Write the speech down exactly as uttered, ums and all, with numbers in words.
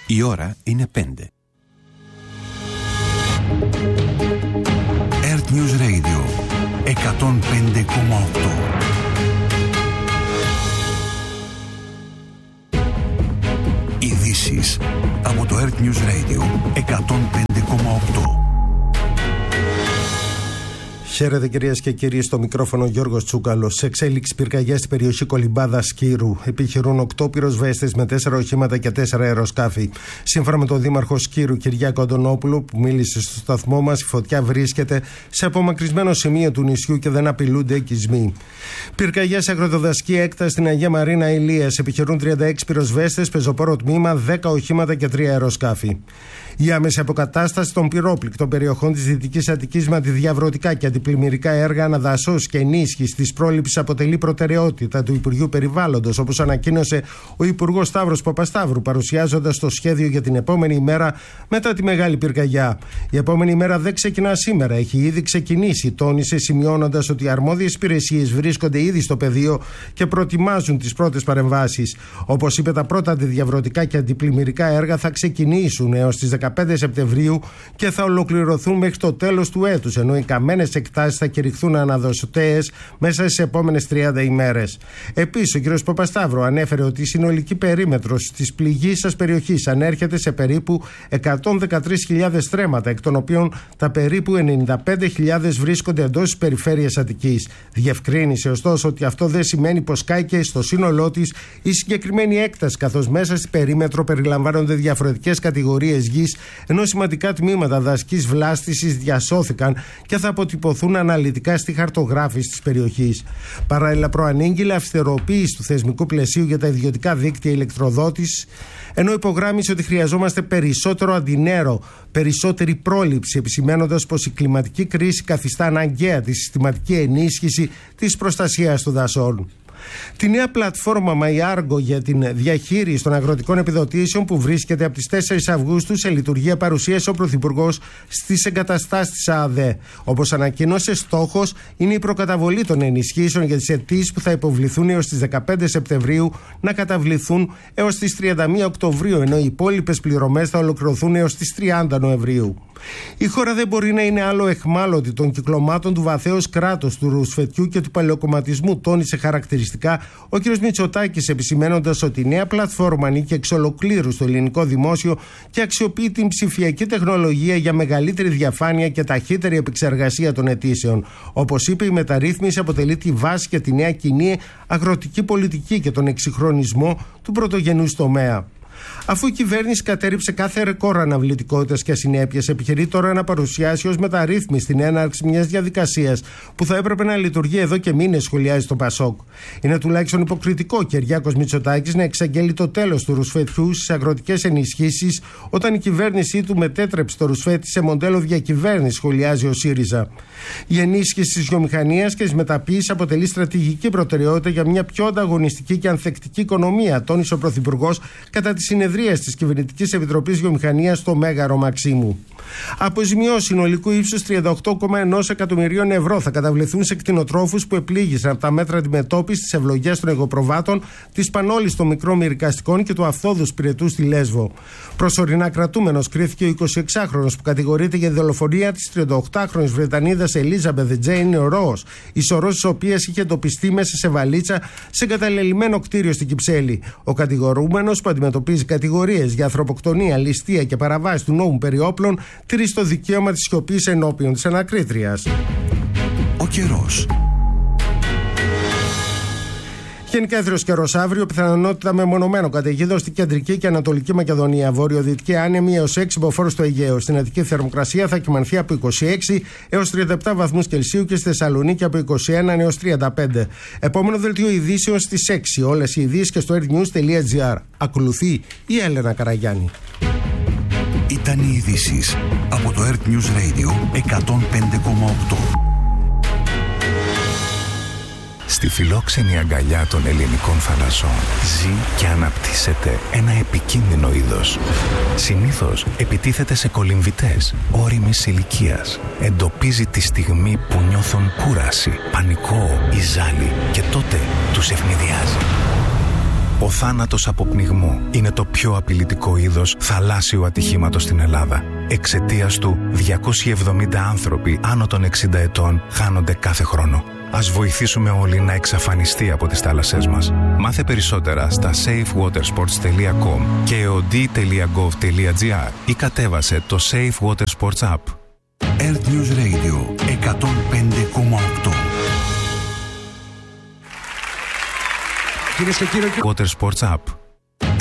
Η ώρα είναι πέντε. Earth News Radio εκατόν πέντε κόμμα οκτώ. Ειδήσεις από το Earth News Radio εκατόν πέντε κόμμα οκτώ. Χαίρετε κυρίες και κύριοι, στο μικρόφωνο Γιώργος Τσούκαλος. Σε εξέλιξη πυρκαγιές στην περιοχή Κολυμπάδας Σκύρου. Επιχειρούν οκτώ πυροσβέστες με τέσσερα οχήματα και τέσσερα αεροσκάφη. Σύμφωνα με τον Δήμαρχο Σκύρου, Κυριάκο Αντωνόπουλο, που μίλησε στο σταθμό μας, η φωτιά βρίσκεται σε απομακρυσμένο σημείο του νησιού και δεν απειλούνται οικισμοί. Πυρκαγιές σε αγροτοδασική έκταση στην Αγία Μαρίνα Ηλίας. Επιχειρούν τριάντα έξι πυροσβέστες, πεζοπόρο τμήμα, δέκα οχήματα και τρία αεροσκάφη. Η άμεση αποκατάσταση των πυρόπληκτων περιοχών της Δυτικής Αττικής με αντιδιαβρωτικά και αντιπλημμυρικά έργα αναδασώσεως και ενίσχυσης της πρόληψης αποτελεί προτεραιότητα του Υπουργείου Περιβάλλοντος, όπως ανακοίνωσε ο Υπουργός Σταύρος Παπασταύρου, παρουσιάζοντας το σχέδιο για την επόμενη ημέρα μετά τη μεγάλη πυρκαγιά. Η επόμενη ημέρα δεν ξεκινά σήμερα, έχει ήδη ξεκινήσει, τόνισε, σημειώνοντας ότι οι αρμόδιες υπηρεσίες βρίσκονται ήδη στο πεδίο και προετοιμάζουν τις πρώτες παρεμβάσεις. Όπως είπε, τα πρώτα αντιδιαβρωτικά και αντιπλημμυρικά έργα θα ξεκινήσουν έως τις δεκαπέντε Σεπτεμβρίου και θα ολοκληρωθούν μέχρι το τέλος του έτους, ενώ οι καμένες εκτάσεις θα κηρυχθούν αναδοσωτέες μέσα στις επόμενες τριάντα ημέρες. Επίσης, ο κ. Παπασταύρου ανέφερε ότι η συνολική περίμετρος της πληγήσας περιοχής ανέρχεται σε περίπου εκατόν δεκατρείς χιλιάδες στρέμματα, εκ των οποίων τα περίπου ενενήντα πέντε χιλιάδες βρίσκονται εντός της περιφέρειας Αττικής. Διευκρίνησε ωστόσο ότι αυτό δεν σημαίνει πως κάηκε στο σύνολό της η συγκεκριμένη έκταση, καθώς μέσα στην περίμετρο περιλαμβάνονται διαφορετικές κατηγορίες γης, ενώ σημαντικά τμήματα δασικής βλάστησης διασώθηκαν και θα αποτυπωθούν αναλυτικά στη χαρτογράφηση της περιοχής. Παράλληλα, προανήγγειλε αυστηροποίηση του θεσμικού πλαισίου για τα ιδιωτικά δίκτυα ηλεκτροδότησης, ενώ υπογράμμισε ότι χρειαζόμαστε περισσότερο αντινέρο, περισσότερη πρόληψη, επισημένοντας πως η κλιματική κρίση καθιστά αναγκαία τη συστηματική ενίσχυση της προστασίας των δασών. Τη νέα πλατφόρμα MyArgo για την διαχείριση των αγροτικών επιδοτήσεων, που βρίσκεται από τις τέσσερις Αυγούστου σε λειτουργία, παρουσίασε ο Πρωθυπουργός στις εγκαταστάσεις της ΑΔΕ. Όπως ανακοίνωσε, στόχος είναι η προκαταβολή των ενισχύσεων για τις αιτήσεις που θα υποβληθούν έως τις δεκαπέντε Σεπτεμβρίου να καταβληθούν έως τις τριάντα μία Οκτωβρίου, ενώ οι υπόλοιπες πληρωμές θα ολοκληρωθούν έως τις τριάντα Νοεμβρίου. Η χώρα δεν μπορεί να είναι άλλο εχμάλωτη των κυκλωμάτων του βαθέως κράτους, του ρουσφετιού και του παλαιοκομματισμού, τόνισε χαρακτηριστικά ο κ. Μητσοτάκης, επισημένοντας ότι η νέα πλατφόρμα ανήκει εξ ολοκλήρου στο ελληνικό δημόσιο και αξιοποιεί την ψηφιακή τεχνολογία για μεγαλύτερη διαφάνεια και ταχύτερη επεξεργασία των αιτήσεων. Όπως είπε, η μεταρρύθμιση αποτελεί τη βάση για τη νέα κοινή αγροτική πολιτική και τον εξυγχρονισμό του πρωτογενούς τομέα. Αφού η κυβέρνηση κατέρριψε κάθε ρεκόρ αναβλητικότητας και ασυνέπειας, επιχειρεί τώρα να παρουσιάσει ως μεταρρύθμιση την έναρξη μιας διαδικασίας που θα έπρεπε να λειτουργεί εδώ και μήνες, σχολιάζει το Πασόκ. Είναι τουλάχιστον υποκριτικό ο Κυριάκος Μητσοτάκης να εξαγγέλει το τέλος του ρουσφετιού στις αγροτικές ενισχύσεις, όταν η κυβέρνησή του μετέτρεψε το ρουσφέτη σε μοντέλο διακυβέρνηση, σχολιάζει ο ΣΥΡΙΖΑ. Η ενίσχυση της βιομηχανίας και της μεταποίησης αποτελεί στρατηγική προτεραιότητα για μια πιο ανταγωνιστική και ανθεκτική οικονομία, τόνισε ο Πρωθυπουργός κατά τη συνεδρίας της Κυβερνητικής Επιτροπής Βιομηχανίας στο Μέγαρο Μαξίμου. Αποζημιώσεις συνολικού ύψους τριάντα οκτώ κόμμα ένα εκατομμυρίων ευρώ θα καταβληθούν σε κτηνοτρόφους που επλήγησαν από τα μέτρα αντιμετώπισης της ευλογίας των εγωπροβάτων, της πανόλης των μικρών μυρικαστικών και του αυθόδου πυρετού στη Λέσβο. Προσωρινά κρατούμενος κρίθηκε ο εικοσιεξάχρονος που κατηγορείται για δολοφονία της τριανταοκτάχρονης Βρετανίδας Ελίζαμπεθ Τζέιν Ροος, η σωρός της οποίας είχε εντοπιστεί μέσα σε βαλίτσα σε εγκαταλελειμμένο κτίριο στην Κυψέλη. Ο κατηγορούμενος, που αντιμετωπίζει κατηγορίες για ανθρωποκτονία, ληστεία και παραβάση του νόμου περί όπλων, τηρεί το δικαίωμα της σιωπής ενώπιον της ανακρίτριας. Ο καιρός. Γενικά έθριος καιρός αύριο, πιθανότητα μεμονωμένο καταιγίδων στην κεντρική και ανατολική Μακεδονία. Βορειοδυτική άνεμη έως έξι μποφόρ στο Αιγαίο. Στην Αττική θερμοκρασία θα κυμανθεί από είκοσι έξι έως τριάντα επτά βαθμούς Κελσίου και στη Θεσσαλονίκη από είκοσι ένα έως τριάντα πέντε. Επόμενο δελτίο ειδήσεων στις έξι. Όλες οι ειδήσεις και στο earthnews τελεία gr. Ακολουθεί η Έλενα Καραγιάννη. Ήταν οι ειδήσεις από το Earth News Radio εκατόν πέντε κόμμα οκτώ. Στη φιλόξενη αγκαλιά των ελληνικών θαλασσών ζει και αναπτύσσεται ένα επικίνδυνο είδος. Συνήθως επιτίθεται σε κολυμβητές ώριμης ηλικίας. Εντοπίζει τη στιγμή που νιώθουν κούραση, πανικό ή ζάλι και τότε τους ευνηδιάζει. Ο θάνατος από πνιγμό είναι το πιο απειλητικό είδος θαλάσσιου ατυχήματος στην Ελλάδα. Εξαιτίας του, διακόσιοι εβδομήντα άνθρωποι άνω των εξήντα ετών χάνονται κάθε χρόνο. Ας βοηθήσουμε όλοι να εξαφανιστεί από τις θάλασσές μας. Μάθε περισσότερα στα safe water sports τελεία com και εοντί τελεία gov τελεία gr ή κατέβασε το Safe Water Sports App. Earth News Radio εκατόν πέντε κόμμα οκτώ. Κυρίες και κύριοι, Water Sports App.